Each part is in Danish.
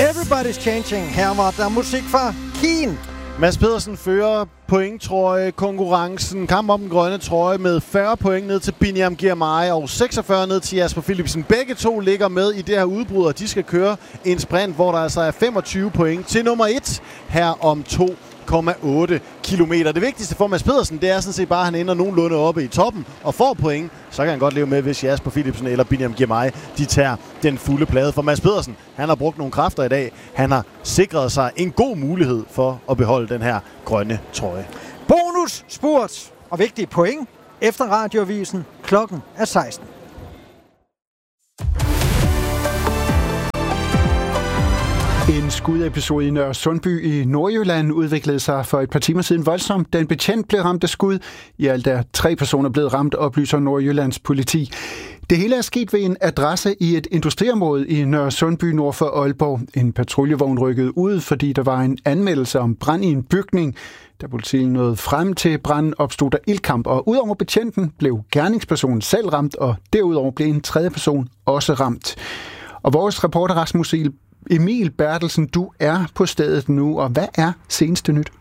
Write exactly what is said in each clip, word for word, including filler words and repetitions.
Everybody's Changing. Her var der musik fra Keen. Mads Pedersen fører pointtrøje konkurrencen. Kamp om den grønne trøje med fyrre point ned til Biniam Girmay og seksogfyrre ned til Jasper Philipsen. Begge to ligger med i det her udbrud, og de skal køre en sprint, hvor der altså er femogtyve point til nummer et her om to komma otte kilometer. Det vigtigste for Mads Pedersen, det er sådan set bare, at han ender nogenlunde oppe i toppen og får point. Så kan han godt leve med, hvis Jasper Philipsen eller Biniam Girmay, de tager den fulde plade. For Mads Pedersen, han har brugt nogle kræfter i dag. Han har sikret sig en god mulighed for at beholde den her grønne trøje. Bonus, spurt og vigtige point efter radioavisen. Klokken er seksten. En skudepisode i Nørre Sundby i Nordjylland udviklede sig for et par timer siden voldsomt. Den betjent blev ramt af skud. I alt er tre personer blevet ramt, oplyser Nordjyllands politi. Det hele er sket ved en adresse i et industriområde i Nørre Sundby nord for Aalborg. En patruljevogn rykkede ud, fordi der var en anmeldelse om brand i en bygning. Da politiet nåede frem til branden, opstod der ildkamp, og udover betjenten blev gerningspersonen selv ramt, og derudover blev en tredje person også ramt. Og vores reporter Rasmus Emil Bertelsen, du er på stedet nu, og hvad er seneste nyt?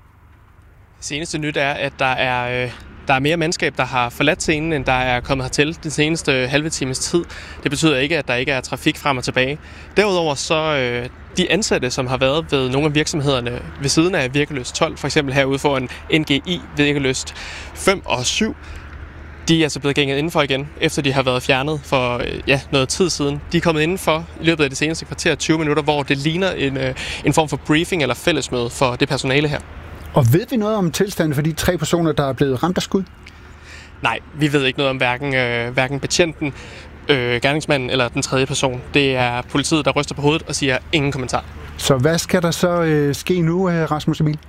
Seneste nyt er, at der er, øh, der er mere mandskab, der har forladt scenen, end der er kommet hertil den seneste halve times tid. Det betyder ikke, at der ikke er trafik frem og tilbage. Derudover så øh, de ansatte, som har været ved nogle af virksomhederne ved siden af Virkeløst tolv, for eksempel herude foran N G I Virkeløst fem og syv, de er altså blevet gænget indenfor igen, efter de har været fjernet for ja, noget tid siden. De er kommet indenfor i løbet af det seneste kvarter tyve minutter, hvor det ligner en, en form for briefing eller fællesmøde for det personale her. Og ved vi noget om tilstanden for de tre personer, der er blevet ramt af skud? Nej, vi ved ikke noget om hverken, øh, hverken betjenten, øh, gerningsmanden eller den tredje person. Det er politiet, der ryster på hovedet og siger ingen kommentar. Så hvad skal der så øh, ske nu, Rasmus Emil?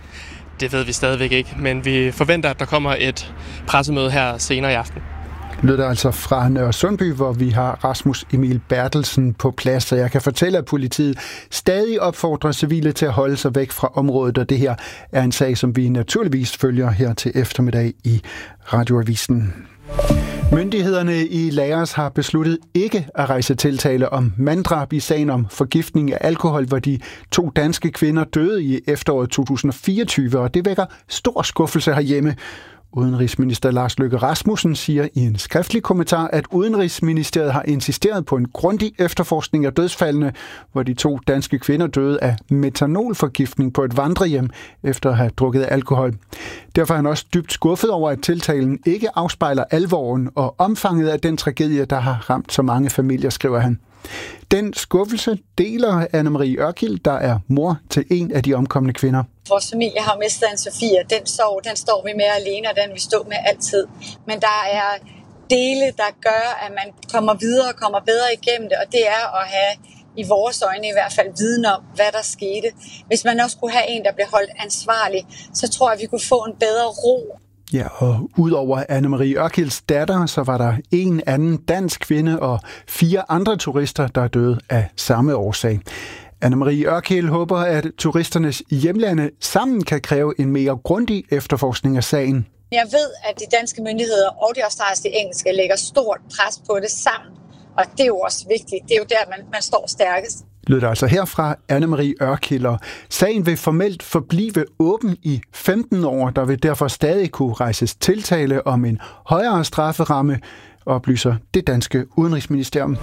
Det ved vi stadigvæk ikke, men vi forventer, at der kommer et pressemøde her senere i aften. Lød det altså fra Nørre Sundby, hvor vi har Rasmus Emil Bertelsen på plads, så jeg kan fortælle, at politiet stadig opfordrer civile til at holde sig væk fra området, og det her er en sag, som vi naturligvis følger her til eftermiddag i Radioavisen. Myndighederne i Laos har besluttet ikke at rejse tiltale om manddrab i sagen om forgiftning af alkohol, hvor de to danske kvinder døde i efteråret to tusind og fireogtyve, og det vækker stor skuffelse herhjemme. Udenrigsminister Lars Løkke Rasmussen siger i en skriftlig kommentar, at Udenrigsministeriet har insisteret på en grundig efterforskning af dødsfaldene, hvor de to danske kvinder døde af metanolforgiftning på et vandrehjem efter at have drukket alkohol. Derfor er han også dybt skuffet over, at tiltalen ikke afspejler alvoren og omfanget af den tragedie, der har ramt så mange familier, skriver han. Den skuffelse deler Anne-Marie Ørkild, der er mor til en af de omkomne kvinder. Vores familie har mistet en Sofia. Den sorg, den står vi med alene, og den vi stå med altid. Men der er dele, der gør, at man kommer videre og kommer bedre igennem det, og det er at have i vores øjne i hvert fald viden om, hvad der skete. Hvis man også kunne have en, der blev holdt ansvarlig, så tror jeg, vi kunne få en bedre ro. Ja, og udover Anne-Marie Ørkilds datter, så var der en anden dansk kvinde og fire andre turister, der døde af samme årsag. Anne-Marie Ørkild håber, at turisternes hjemlande sammen kan kræve en mere grundig efterforskning af sagen. Jeg ved, at de danske myndigheder og de australske engelske lægger stort pres på det sammen, og det er jo også vigtigt. Det er jo der, man, man står stærkest. Lød det altså herfra Anne-Marie Ørkild. Sagen vil formelt forblive åben i femten år. Der vil derfor stadig kunne rejses tiltale om en højere strafferamme, oplyser det danske udenrigsministerium.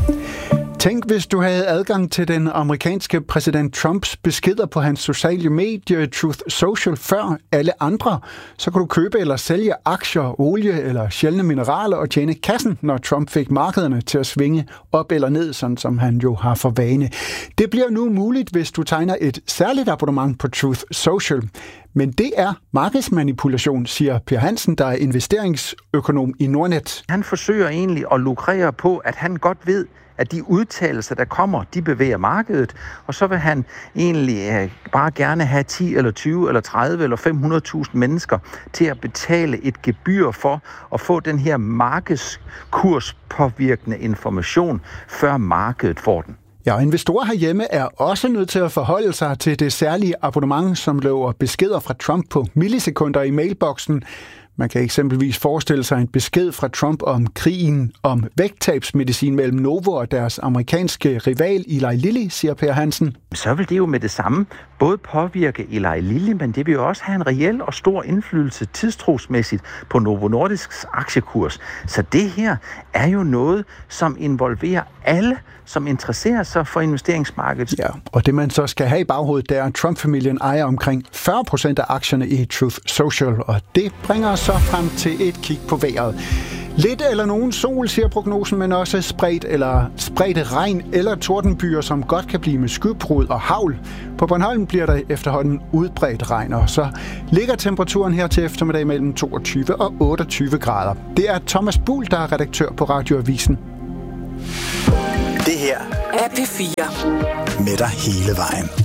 Tænk, hvis du havde adgang til den amerikanske præsident Trumps beskeder på hans sociale medie Truth Social før alle andre. Så kunne du købe eller sælge aktier, olie eller sjældne mineraler og tjene kassen, når Trump fik markederne til at svinge op eller ned, sådan som han jo har for vane. Det bliver nu muligt, hvis du tegner et særligt abonnement på Truth Social. Men det er markedsmanipulation, siger Per Hansen, der er investeringsøkonom i Nordnet. Han forsøger egentlig at lukrere på, at han godt ved, at de udtalelser, der kommer, de bevæger markedet, og så vil han egentlig øh, bare gerne have ti eller tyve eller tredive eller fem hundrede tusind mennesker til at betale et gebyr for at få den her markedskurspåvirkende information, før markedet får den. Ja, og investorer herhjemme er også nødt til at forholde sig til det særlige abonnement, som lover beskeder fra Trump på millisekunder i mailboksen. Man kan eksempelvis forestille sig en besked fra Trump om krigen om vægttabsmedicin mellem Novo og deres amerikanske rival Eli Lilly, siger Per Hansen. Så vil det jo med det samme både påvirke Eli Lilly, men det vil jo også have en reel og stor indflydelse tidstrosmæssigt på Novo Nordisks aktiekurs. Så det her er jo noget, som involverer alle, som interesserer sig for investeringsmarkedet. Ja, og det man så skal have i baghovedet, det er, at Trump-familien ejer omkring fyrre procent af aktierne i Truth Social, og det bringer os så frem til et kig på vejret. Lidt eller nogen sol, siger prognosen, men også spredt eller spredte regn eller tordenbyer, som godt kan blive med skybrud og hagl. På Bornholm bliver der efterhånden udbredt regn, og så ligger temperaturen her til eftermiddag mellem toogtyve og otteogtyve grader. Det er Thomas Buhl, der er redaktør på Radioavisen. Det her er P fire. Med dig hele vejen.